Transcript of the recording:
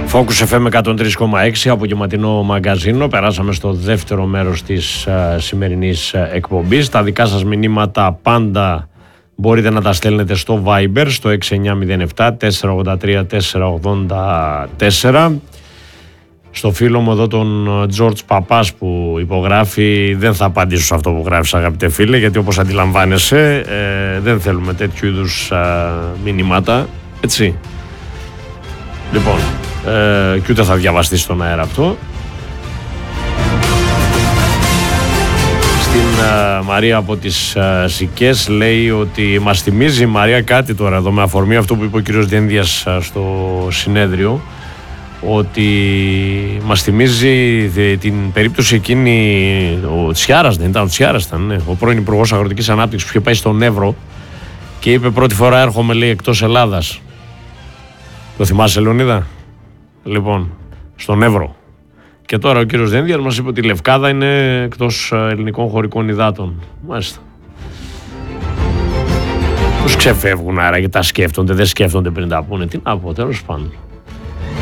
Focus FM 103,6, απογευματινό μαγκαζίνο. Περάσαμε στο δεύτερο μέρος της σημερινής εκπομπής. Τα δικά σας μηνύματα πάντα μπορείτε να τα στέλνετε στο Viber, στο 6907 483 484. Στο φίλο μου εδώ τον George Παπάς που υπογράφει, δεν θα απαντήσω σε αυτό που γράφεις αγαπητέ φίλε, γιατί όπως αντιλαμβάνεσαι δεν θέλουμε τέτοιου είδους μηνύματα, έτσι. Λοιπόν, και ούτε θα διαβαστεί στον αέρα αυτό. Στην Μαρία από τις Σικές λέει ότι μας θυμίζει η Μαρία κάτι τώρα εδώ με αφορμή αυτό που είπε ο κύριος Δένδιας στο συνέδριο, ότι μας θυμίζει την περίπτωση εκείνη, ο Τσιάρας δεν ήταν, ο Τσιάρας ήταν, ναι, ο πρώην Υπουργός Αγροτικής Ανάπτυξης που είχε πάει στον Εύρο και είπε πρώτη φορά έρχομαι, λέει, εκτός Ελλάδας. Το θυμάσαι, Λεωνίδα? Λοιπόν, στον Εύρο. Και τώρα ο κύριος Δένδιας μας είπε ότι η Λευκάδα είναι εκτός ελληνικών χωρικών υδάτων. Μάλιστα. Τους ξεφεύγουν άρα και τα σκέφτονται, δεν σκέφτονται πριν τα πούνε. Τι να πω, τέλος πάντων.